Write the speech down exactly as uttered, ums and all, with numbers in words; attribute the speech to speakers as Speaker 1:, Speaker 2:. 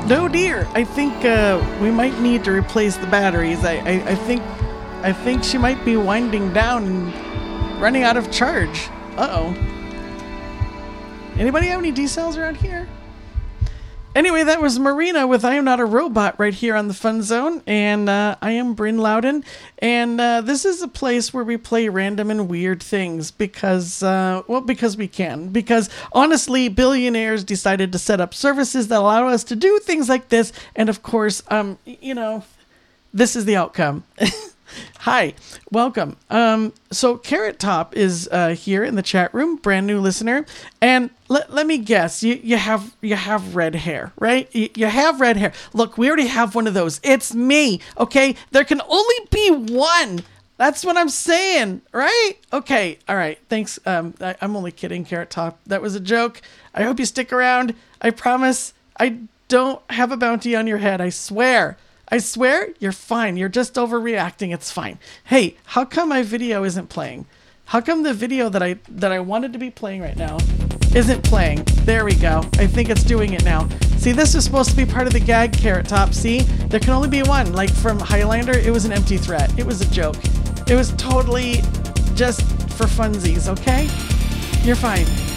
Speaker 1: No, dear. I think uh, we might need to replace the batteries. I, I, I think, I think she might be winding down and running out of charge. Uh-oh. Anybody have any D-cells around here? Anyway, that was Marina with I Am Not a Robot right here on the Fun Zone. And uh, I am Bryn Loudon. And uh, this is a place where we play random and weird things because, uh, well, because we can. Because honestly, billionaires decided to set up services that allow us to do things like this. And of course, um, you know, this is the outcome. Hi, welcome. Um, so Carrot Top is uh, here in the chat room, brand new listener, and let let me guess, you you have you have red hair, right? You, you have red hair. Look, we already have one of those. It's me. Okay, there can only be one. That's what I'm saying, right? Okay, all right. Thanks. Um, I, I'm only kidding, Carrot Top. That was a joke. I hope you stick around. I promise. I don't have a bounty on your head. I swear. I swear, you're fine. You're just overreacting. It's fine. Hey, how come my video isn't playing? How come the video that I that I wanted to be playing right now isn't playing? There we go. I think it's doing it now. See, this is supposed to be part of the gag, Carrot Top. See, there can only be one. Like from Highlander, it was an empty threat. It was a joke. It was totally just for funsies, okay? You're fine.